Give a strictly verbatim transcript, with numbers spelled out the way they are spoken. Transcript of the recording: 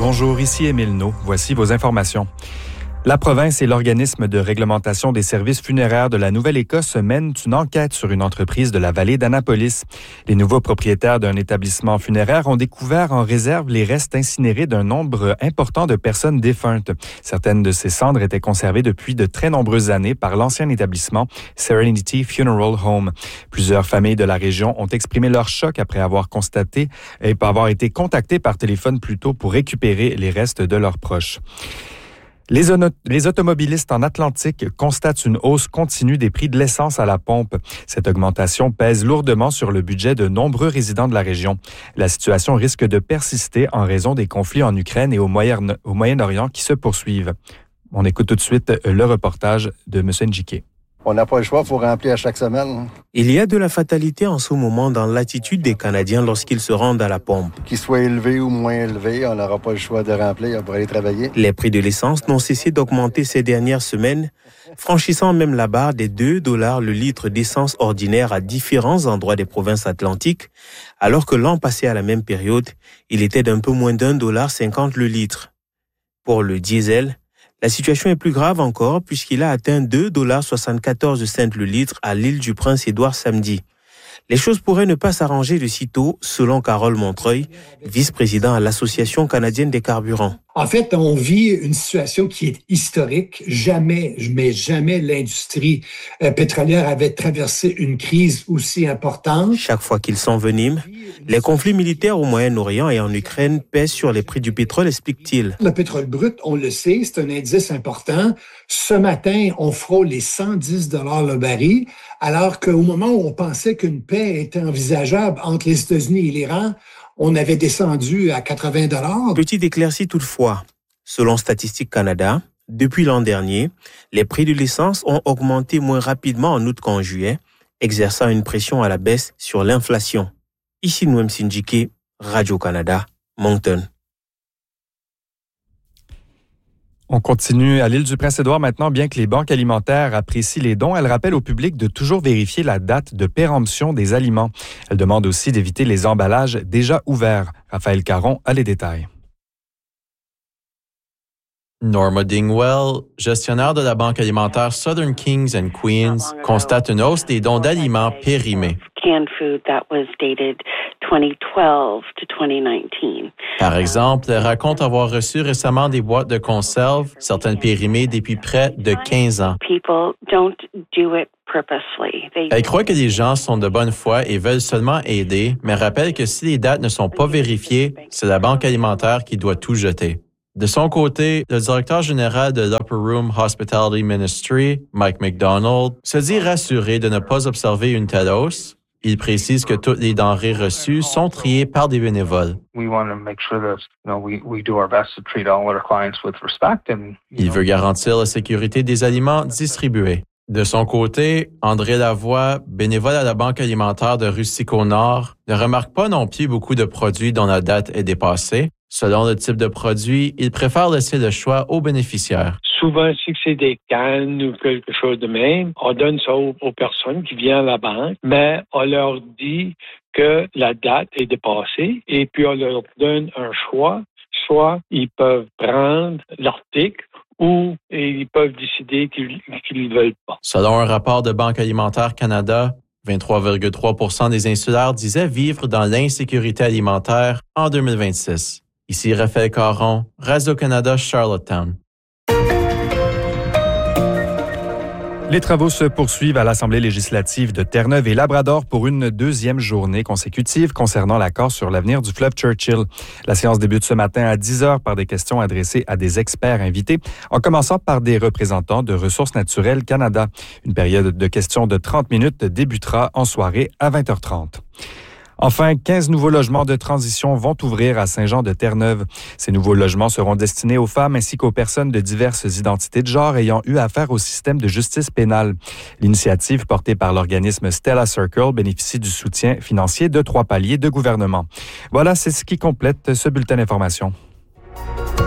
Bonjour, ici Émile Naud. Voici vos informations. La province et l'organisme de réglementation des services funéraires de la Nouvelle-Écosse mènent une enquête sur une entreprise de la vallée d'Annapolis. Les nouveaux propriétaires d'un établissement funéraire ont découvert en réserve les restes incinérés d'un nombre important de personnes défuntes. Certaines de ces cendres étaient conservées depuis de très nombreuses années par l'ancien établissement Serenity Funeral Home. Plusieurs familles de la région ont exprimé leur choc après avoir constaté et avoir été contactées par téléphone plus tôt pour récupérer les restes de leurs proches. Les, ono- les automobilistes en Atlantique constatent une hausse continue des prix de l'essence à la pompe. Cette augmentation pèse lourdement sur le budget de nombreux résidents de la région. La situation risque de persister en raison des conflits en Ukraine et au, Moyen- au Moyen-Orient qui se poursuivent. On écoute tout de suite le reportage de M. Njike. On n'a pas le choix, il faut remplir à chaque semaine. Il y a de la fatalité en ce moment dans l'attitude des Canadiens lorsqu'ils se rendent à la pompe. Qu'il soit élevé ou moins élevé, on n'aura pas le choix de remplir pour aller travailler. Les prix de l'essence n'ont cessé d'augmenter ces dernières semaines, franchissant même la barre des deux dollars le litre d'essence ordinaire à différents endroits des provinces atlantiques, alors que l'an passé à la même période, il était d'un peu moins d'un dollar cinquante le litre. Pour le diesel, la situation est plus grave encore puisqu'il a atteint deux dollars soixante-quatorze le litre à l'île du Prince-Édouard samedi. Les choses pourraient ne pas s'arranger de sitôt, selon Carole Montreuil, vice-président à l'Association canadienne des carburants. En fait, on vit une situation qui est historique. Jamais, mais jamais l'industrie euh, pétrolière avait traversé une crise aussi importante. Chaque fois qu'ils s'enveniment, les conflits militaires au Moyen-Orient et en Ukraine pèsent sur les prix du pétrole, explique-t-il. Le pétrole brut, on le sait, c'est un indice important. Ce matin, on frôle les cent dix dollars le baril, alors qu'au moment où on pensait qu'une paix était envisageable entre les États-Unis et l'Iran, on avait descendu à quatre-vingts dollars. Petite éclaircie toutefois. Selon Statistique Canada, depuis l'an dernier, les prix de l'essence ont augmenté moins rapidement en août qu'en juillet, exerçant une pression à la baisse sur l'inflation. Ici Noem Sinjike, Radio-Canada, Moncton. On continue à l'île du Prince-Édouard maintenant. Bien que les banques alimentaires apprécient les dons, elles rappellent au public de toujours vérifier la date de péremption des aliments. Elles demandent aussi d'éviter les emballages déjà ouverts. Raphaël Caron a les détails. Norma Dingwell, gestionnaire de la banque alimentaire Southern Kings and Queens, constate une hausse des dons d'aliments périmés. Par exemple, elle raconte avoir reçu récemment des boîtes de conserve, certaines périmées depuis près de quinze ans. Elle croit que les gens sont de bonne foi et veulent seulement aider, mais rappelle que si les dates ne sont pas vérifiées, c'est la banque alimentaire qui doit tout jeter. De son côté, le directeur général de l'Upper Room Hospitality Ministry, Mike McDonald, se dit rassuré de ne pas observer une telle hausse. Il précise que toutes les denrées reçues sont triées par des bénévoles. Il veut garantir la sécurité des aliments distribués. De son côté, André Lavoie, bénévole à la Banque alimentaire de Rustico-Nord, ne remarque pas non plus beaucoup de produits dont la date est dépassée. Selon le type de produit, il préfère laisser le choix aux bénéficiaires. Souvent, si c'est des cannes ou quelque chose de même, on donne ça aux, aux personnes qui viennent à la banque, mais on leur dit que la date est dépassée et puis on leur donne un choix. Soit ils peuvent prendre l'article ou ils peuvent décider qu'ils ne veulent pas. Selon un rapport de Banque alimentaire Canada, vingt-trois virgule trois pour cent des insulaires disaient vivre dans l'insécurité alimentaire en deux mille vingt-six. Ici Raphaël Caron, Radio-Canada, Charlottetown. Les travaux se poursuivent à l'Assemblée législative de Terre-Neuve et Labrador pour une deuxième journée consécutive concernant l'accord sur l'avenir du fleuve Churchill. La séance débute ce matin à dix heures par des questions adressées à des experts invités, en commençant par des représentants de Ressources naturelles Canada. Une période de questions de trente minutes débutera en soirée à vingt heures trente. Enfin, quinze nouveaux logements de transition vont ouvrir à Saint-Jean-de-Terre-Neuve. Ces nouveaux logements seront destinés aux femmes ainsi qu'aux personnes de diverses identités de genre ayant eu affaire au système de justice pénale. L'initiative portée par l'organisme Stella Circle bénéficie du soutien financier de trois paliers de gouvernement. Voilà, c'est ce qui complète ce bulletin d'information.